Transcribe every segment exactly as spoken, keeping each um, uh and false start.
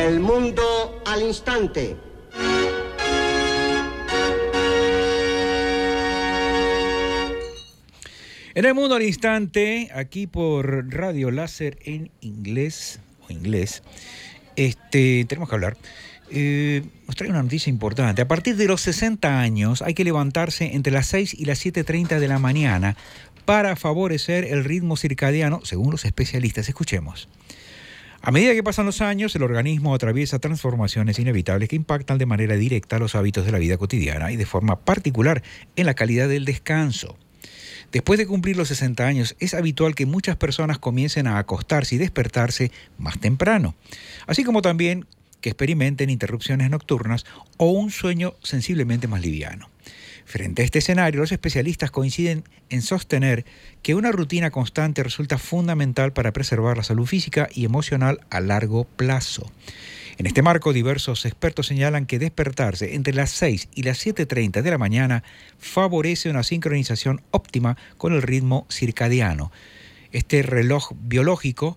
El mundo al instante. En el mundo al instante, aquí por Radio Láser en inglés, o inglés, este, tenemos que hablar. Eh, nos trae una noticia importante. A partir de los sesenta años hay que levantarse entre las seis y las siete y media de la mañana para favorecer el ritmo circadiano, según los especialistas. Escuchemos. A medida que pasan los años, el organismo atraviesa transformaciones inevitables que impactan de manera directa los hábitos de la vida cotidiana y de forma particular en la calidad del descanso. Después de cumplir los sesenta años, es habitual que muchas personas comiencen a acostarse y despertarse más temprano, así como también que experimenten interrupciones nocturnas o un sueño sensiblemente más liviano. Frente a este escenario, los especialistas coinciden en sostener que una rutina constante resulta fundamental para preservar la salud física y emocional a largo plazo. En este marco, diversos expertos señalan que despertarse entre las seis y las siete y media de la mañana favorece una sincronización óptima con el ritmo circadiano. Este reloj biológico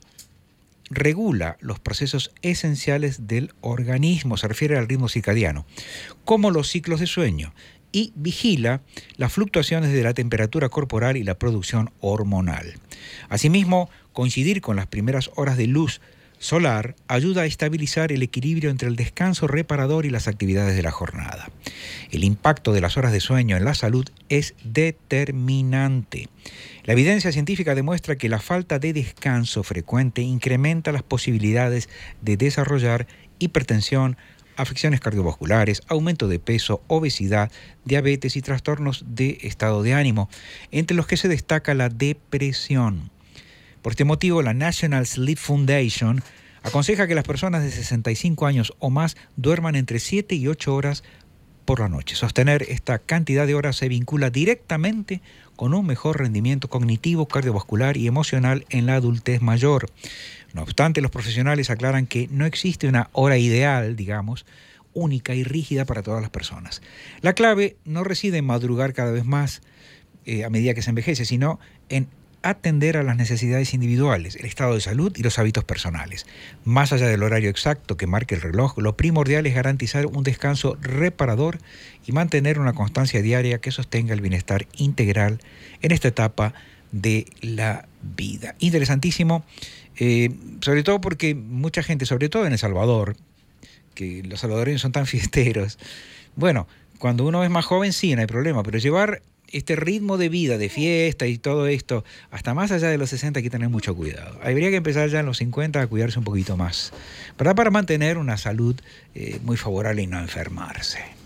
regula los procesos esenciales del organismo, se refiere al ritmo circadiano, como los ciclos de sueño, y vigila las fluctuaciones de la temperatura corporal y la producción hormonal. Asimismo, coincidir con las primeras horas de luz solar ayuda a estabilizar el equilibrio entre el descanso reparador y las actividades de la jornada. El impacto de las horas de sueño en la salud es determinante. La evidencia científica demuestra que la falta de descanso frecuente incrementa las posibilidades de desarrollar hipertensión, afecciones cardiovasculares, aumento de peso, obesidad, diabetes y trastornos de estado de ánimo, entre los que se destaca la depresión. Por este motivo, la National Sleep Foundation aconseja que las personas de sesenta y cinco años o más duerman entre siete y ocho horas por la noche. Sostener esta cantidad de horas se vincula directamente con un mejor rendimiento cognitivo, cardiovascular y emocional en la adultez mayor. No obstante, los profesionales aclaran que no existe una hora ideal, digamos, única y rígida para todas las personas. La clave no reside en madrugar cada vez más eh, a medida que se envejece, sino en atender a las necesidades individuales, el estado de salud y los hábitos personales. Más allá del horario exacto que marque el reloj, lo primordial es garantizar un descanso reparador y mantener una constancia diaria que sostenga el bienestar integral en esta etapa de la vida. Interesantísimo, eh, sobre todo porque mucha gente, sobre todo en El Salvador, que los salvadoreños son tan fiesteros, bueno, cuando uno es más joven sí, no hay problema, pero llevar este ritmo de vida, de fiesta y todo esto, hasta más allá de los sesenta hay que tener mucho cuidado. Habría que empezar ya en los cincuenta a cuidarse un poquito más, ¿verdad? Para mantener una salud eh, muy favorable y no enfermarse.